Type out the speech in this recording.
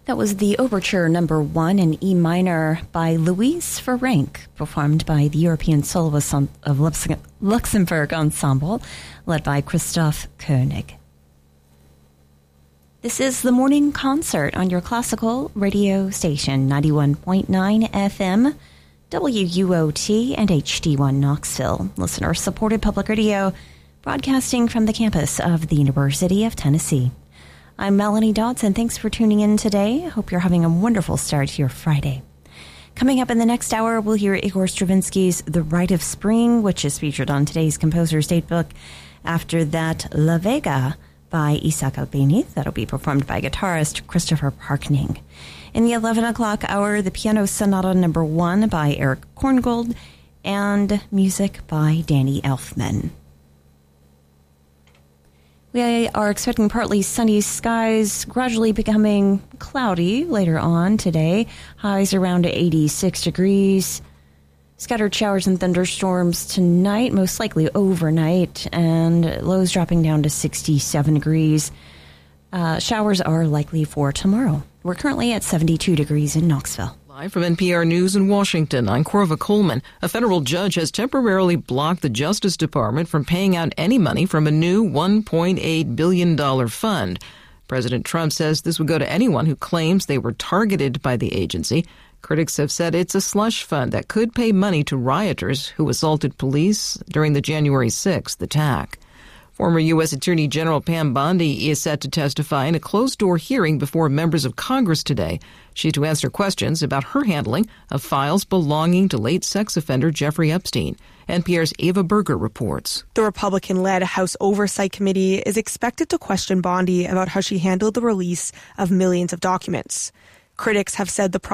That was the Overture No. 1 in E minor by Louise Ferenc, performed by the European Soloists of Luxembourg Ensemble, led by Christoph Koenig. This is the Morning Concert on your classical radio station, 91.9 FM, WUOT and HD1 Knoxville. Listener-supported public radio, broadcasting from the campus of the University of Tennessee. I'm Melanie Dodson. Thanks for tuning in today. Hope you're having a wonderful start to your Friday. Coming up in the next hour, we'll hear Igor Stravinsky's The Rite of Spring, which is featured on today's Composer's Datebook. After that, La Vega by Isaac Albéniz. That'll be performed by guitarist Christopher Parkning. In the 11 o'clock hour, the Piano Sonata No. 1 by Eric Korngold and music by Danny Elfman. We are expecting partly sunny skies, gradually becoming cloudy later on today. Highs around 86 degrees. Scattered showers and thunderstorms tonight, most likely overnight, and lows dropping down to 67 degrees. Showers are likely for tomorrow. We're currently at 72 degrees in Knoxville. Live from NPR News in Washington, I'm Corva Coleman. A federal judge has temporarily blocked the Justice Department from paying out any money from a new $1.8 billion fund. President Trump says this would go to anyone who claims they were targeted by the agency. Critics have said it's a slush fund that could pay money to rioters who assaulted police during the January 6th attack. Former U.S. Attorney General Pam Bondi is set to testify in a closed-door hearing before members of Congress today. She's to answer questions about her handling of files belonging to late sex offender Jeffrey Epstein. NPR's Ava Berger reports. The Republican-led House Oversight Committee is expected to question Bondi about how she handled the release of millions of documents. Critics have said the